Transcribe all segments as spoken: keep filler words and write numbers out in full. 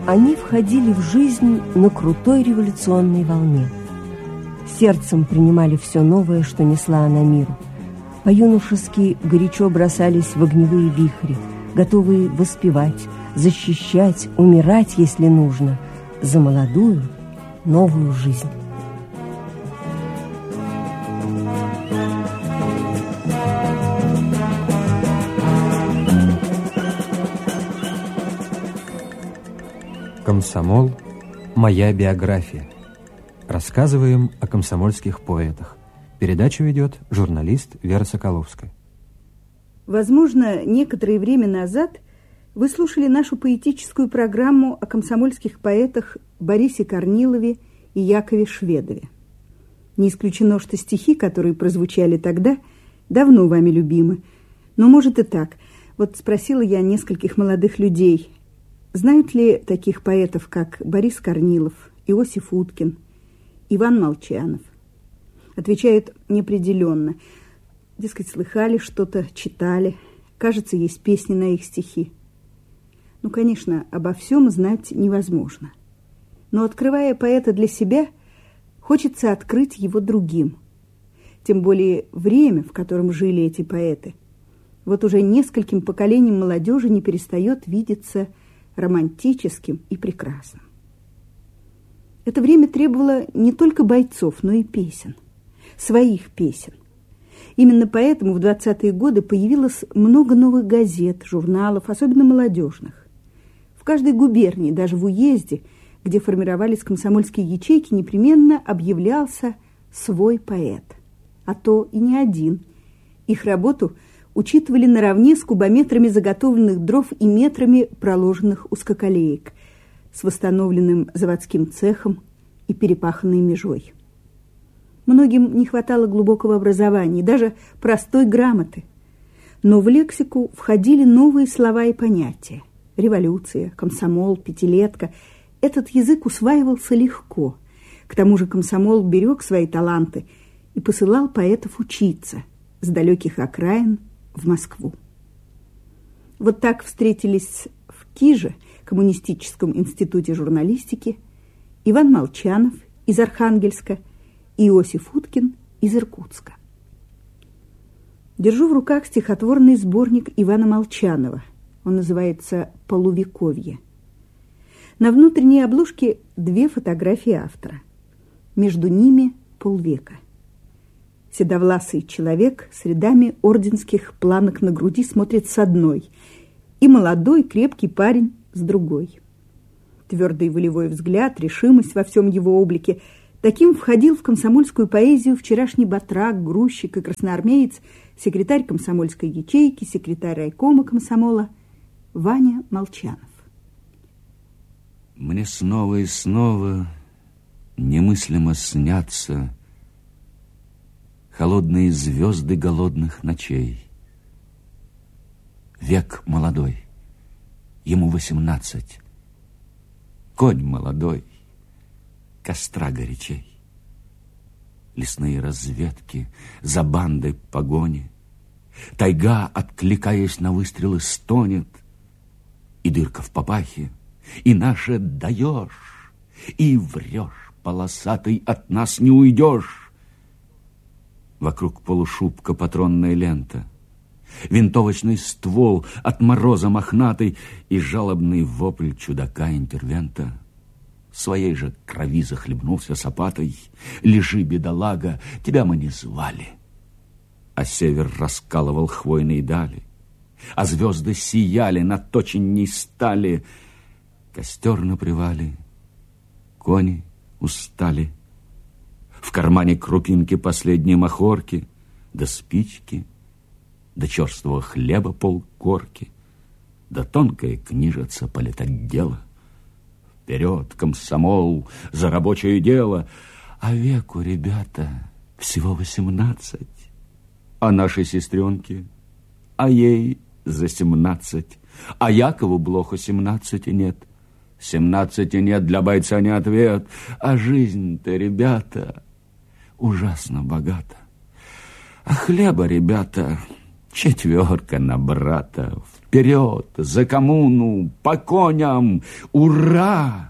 Они входили в жизнь на крутой революционной волне. Сердцем принимали все новое, что несла она миру. По-юношески горячо бросались в огневые вихри, готовые воспевать, защищать, умирать, если нужно, за молодую, новую жизнь. Комсомол. Моя биография. Рассказываем о комсомольских поэтах. Передачу ведет журналист Вера Соколовская. Возможно, некоторое время назад вы слушали нашу поэтическую программу о комсомольских поэтах Борисе Корнилове и Якове Шведове. Не исключено, что стихи, которые прозвучали тогда, давно вами любимы. Но может и так. Вот спросила я нескольких молодых людей, знают ли таких поэтов, как Борис Корнилов, Иосиф Уткин, Иван Молчанов? Отвечают неопределенно. Дескать, слыхали что-то, читали. Кажется, есть песни на их стихи. Ну, конечно, обо всем знать невозможно. Но, открывая поэта для себя, хочется открыть его другим. Тем более время, в котором жили эти поэты, вот уже нескольким поколениям молодежи не перестает видеться романтическим и прекрасным. Это время требовало не только бойцов, но и песен, своих песен. Именно поэтому в двадцатые годы появилось много новых газет, журналов, особенно молодежных. В каждой губернии, даже в уезде, где формировались комсомольские ячейки, непременно объявлялся свой поэт, а то и не один. Их работу учитывали наравне с кубометрами заготовленных дров и метрами проложенных узкоколеек, с восстановленным заводским цехом и перепаханной межой. Многим не хватало глубокого образования, даже простой грамоты. Но в лексику входили новые слова и понятия. Революция, комсомол, пятилетка. Этот язык усваивался легко. К тому же комсомол берег свои таланты и посылал поэтов учиться с далеких окраин в Москву. Вот так встретились в КИЖе, Коммунистическом институте журналистики, Иван Молчанов из Архангельска и Иосиф Уткин из Иркутска. Держу в руках стихотворный сборник Ивана Молчанова. Он называется «Полувековье». На внутренней обложке две фотографии автора. Между ними полвека. Седовласый человек с рядами орденских планок на груди смотрит с одной, и молодой крепкий парень с другой. Твердый волевой взгляд, решимость во всем его облике. Таким входил в комсомольскую поэзию вчерашний батрак, грузчик и красноармеец, секретарь комсомольской ячейки, секретарь райкома комсомола Ваня Молчанов. Мне снова и снова немыслимо снятся холодные звезды голодных ночей. Век молодой, ему восемнадцать. Конь молодой, костра горячей. Лесные разведки, за бандой погони. Тайга, откликаясь на выстрелы, стонет. И дырка в папахе, и наше даешь, и врешь, полосатый, от нас не уйдешь. Вокруг полушубка патронная лента, винтовочный ствол от мороза мохнатый и жалобный вопль чудака-интервента. Своей же крови захлебнулся сапатой. Лежи, бедолага, тебя мы не звали. А север раскалывал хвойные дали, а звезды сияли над точенней стали. Костер на привале, кони устали. В кармане крупинки последней махорки, да спички, да черствого хлеба полкорки, да тонкая книжица политотдела. Вперед, комсомол, за рабочее дело! А веку, ребята, всего восемнадцать. А нашей сестренке, а ей за семнадцать. А Якову Блоху семнадцати нет. Семнадцати нет, для бойца не ответ. А жизнь-то, ребята, ужасно богата. А хлеба, ребята, четверка на брата. Вперед! вперед, за коммуну, по коням, ура!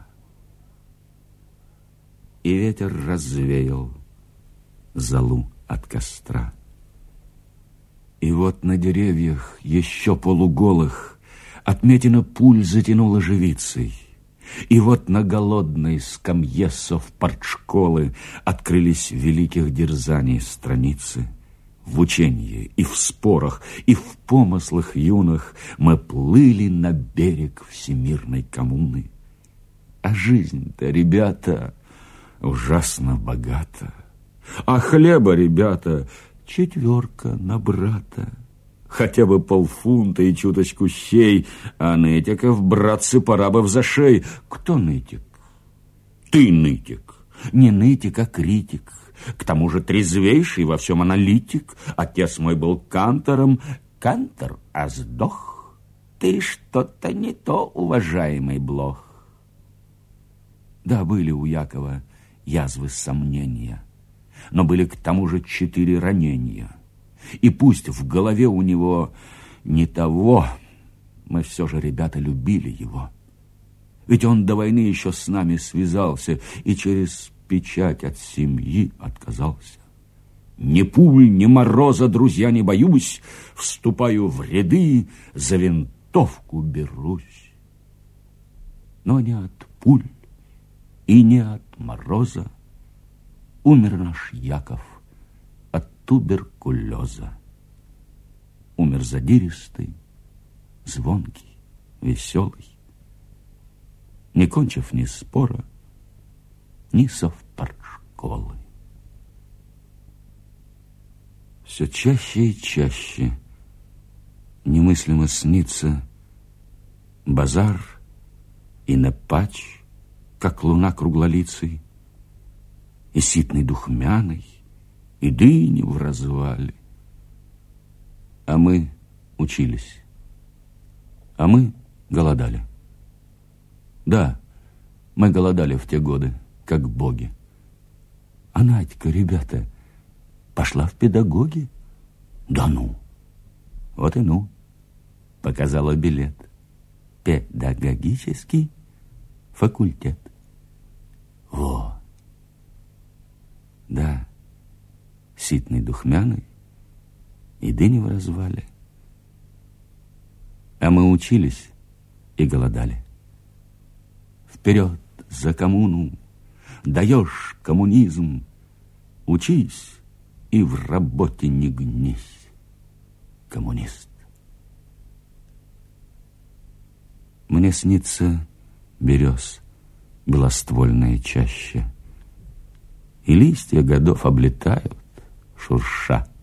И ветер развеял золу от костра. И вот на деревьях, еще полуголых, отметина пуль затянула живицей. И вот на голодной скамье совпартшколы открылись великих дерзаний страницы. В ученье и в спорах, и в помыслах юных мы плыли на берег всемирной коммуны. А жизнь-то, ребята, ужасно богата. А хлеба, ребята, четверка на брата. Хотя бы полфунта и чуточку щей, а нытиков, братцы, пора бы в зашей. Кто нытик? Ты нытик. Не нытик, а критик. К тому же трезвейший во всем аналитик. Отец мой был кантором. Кантор, а сдох. Ты что-то не то, уважаемый Блох. Да, были у Якова язвы сомнения, но были к тому же четыре ранения. И пусть в голове у него не того, мы все же, ребята, любили его. Ведь он до войны еще с нами связался и через печать от семьи отказался. Ни пуль, ни мороза, друзья, не боюсь, вступаю в ряды, за винтовку берусь. Но не от пуль и не от мороза умер наш Яков от туберкулеза. Умер задиристый, звонкий, веселый, не кончив ни спора, ни совпартшколы. Все чаще и чаще немыслимо снится базар и напач, как луна круглолицей, и ситный духмяный, и дыни в развале. А мы учились, а мы голодали. Да, мы голодали в те годы, как боги. А Надька, ребята, пошла в педагоги? Да ну! Вот и ну! Показала билет. Педагогический факультет. Во! Да, ситный духмяный и дыни в развале. А мы учились и голодали. Вперед за коммуну! Даешь коммунизм! Учись и в работе не гнись, коммунист. Мне снится берез белоствольная чаще, и листья годов облетают, шурша.